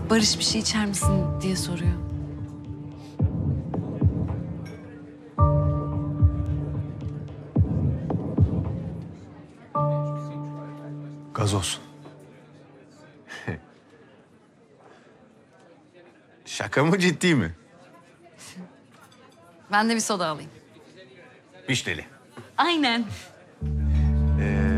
Barış bir şey içer misin diye soruyor. Gazoz. Şaka mı ciddi mi? Ben de bir soda alayım. Vişneli. Aynen.